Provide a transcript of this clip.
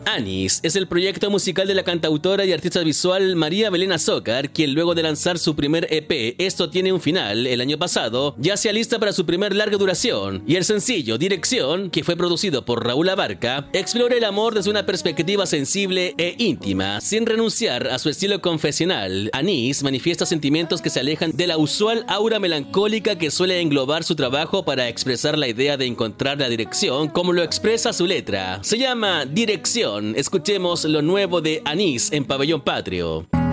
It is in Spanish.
Anís es el proyecto musical de la cantautora y artista visual María Belén Azócar, quien luego de lanzar su primer EP, Esto tiene un final, el año pasado, ya se alista para su primer larga duración, y el sencillo Dirección, que fue producido por Raúl Abarca, explora el amor desde una perspectiva sensible e íntima, sin renunciar a su estilo confesional. Anís manifiesta sentimientos que se alejan de la usual aura melancólica que suele englobar su trabajo para expresar la idea de encontrar la dirección, como lo expresa su letra. Se llama Dirección. Escuchemos lo nuevo de Anís en Pabellón Patrio.